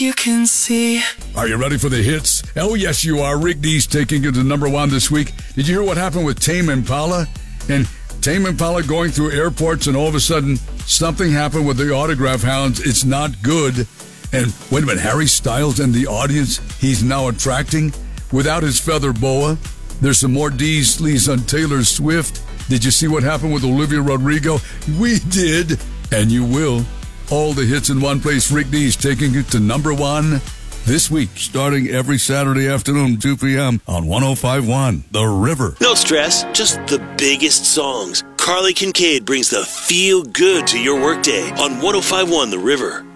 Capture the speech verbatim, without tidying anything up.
You can see. Are you ready for the hits? Oh, yes, you are. Rick Dees taking it to number one this week. Did you hear what happened with Tame Impala? And Tame Impala going through airports, and all of a sudden, something happened with the autograph hounds. It's not good. And wait a minute, Harry Styles and the audience he's now attracting without his feather boa. There's some more D's sleaze on Taylor Swift. Did you see what happened with Olivia Rodrigo? We did, and you will. All the hits in one place. Rick Dees taking it to number one this week, starting every Saturday afternoon, two p.m. on one oh five point one The River. No stress, just the biggest songs. Carly Kincaid brings the feel good to your workday on one oh five point one The River.